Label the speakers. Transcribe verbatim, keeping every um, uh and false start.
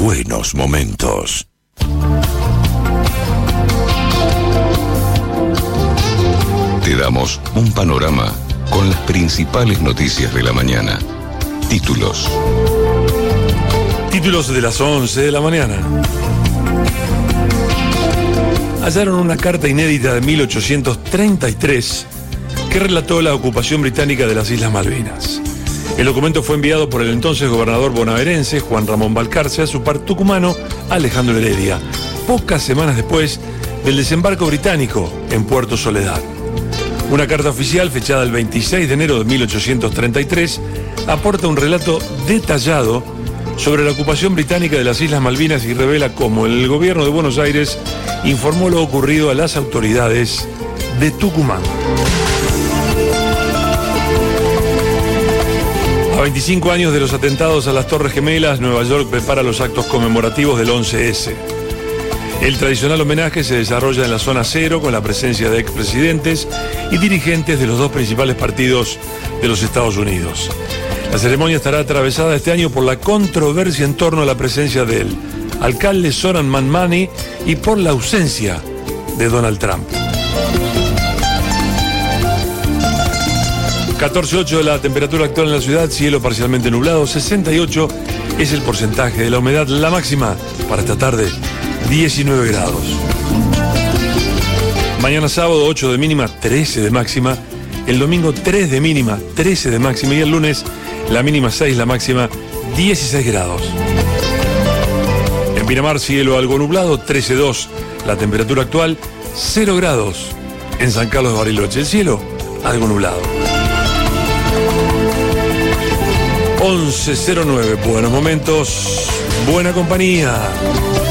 Speaker 1: buenos momentos. Te damos un panorama con las principales noticias de la mañana. Títulos.
Speaker 2: Títulos de las once de la mañana. Hallaron una carta inédita de mil ochocientos treinta y tres que relató la ocupación británica de las Islas Malvinas. El documento fue enviado por el entonces gobernador bonaerense, Juan Ramón Balcarce, a su par tucumano, Alejandro Heredia, pocas semanas después del desembarco británico en Puerto Soledad. Una carta oficial fechada el veintiséis de enero de mil ochocientos treinta y tres aporta un relato detallado sobre la ocupación británica de las Islas Malvinas y revela cómo el gobierno de Buenos Aires informó lo ocurrido a las autoridades de Tucumán. A veinticinco años de los atentados a las Torres Gemelas, Nueva York prepara los actos conmemorativos del once ese. El tradicional homenaje se desarrolla en la zona cero con la presencia de expresidentes y dirigentes de los dos principales partidos de los Estados Unidos. La ceremonia estará atravesada este año por la controversia en torno a la presencia del alcalde Zoran Manmani y por la ausencia de Donald Trump. catorce punto ocho la temperatura actual en la ciudad, cielo parcialmente nublado, sesenta y ocho es el porcentaje de la humedad, la máxima para esta tarde, diecinueve grados. Mañana sábado, ocho de mínima, trece de máxima, el domingo tres de mínima, trece de máxima y el lunes la mínima seis, la máxima dieciséis grados. En Pinamar, cielo algo nublado, trece punto dos la temperatura actual, cero grados en San Carlos de Bariloche, el cielo algo nublado. once cero nueve, buenos momentos, buena compañía.